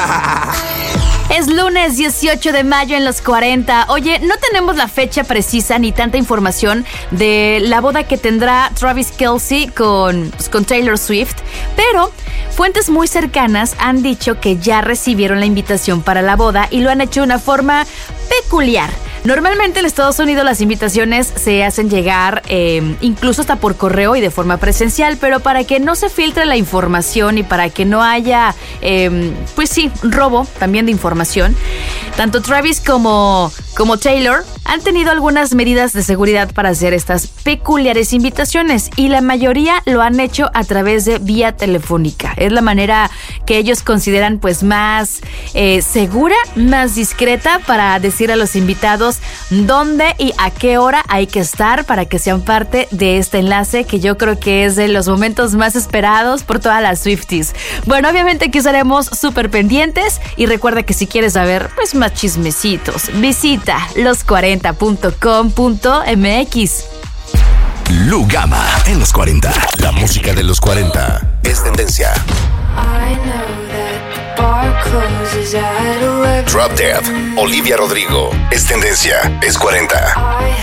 Es lunes 18 de mayo en los 40. Oye, no tenemos la fecha precisa ni tanta información de la boda que tendrá Travis Kelce con Taylor Swift, pero fuentes muy cercanas han dicho que ya recibieron la invitación para la boda y lo han hecho de una forma peculiar. Normalmente en Estados Unidos las invitaciones se hacen llegar incluso hasta por correo y de forma presencial, pero para que no se filtre la información y para que no haya, robo también de información, tanto Travis como Taylor han tenido algunas medidas de seguridad para hacer estas peculiares invitaciones y la mayoría lo han hecho a través de vía telefónica. Es la manera que ellos consideran pues más segura, más discreta para decir a los invitados dónde y a qué hora hay que estar para que sean parte de este enlace que yo creo que es de los momentos más esperados por todas las Swifties. Bueno, obviamente aquí estaremos súper pendientes y recuerda que si quieres saber pues más chismecitos, visita los40.com.mx. Lugama en los 40. La música de los 40 es tendencia. Drop Dead, Olivia Rodrigo, es tendencia, es 40.